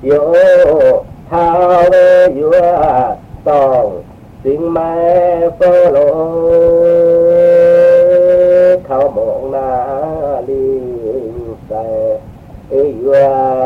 โยทาวเวยัวต้องสิ่งแม่โฟโลเขามองหน้าลิงใส่ยัว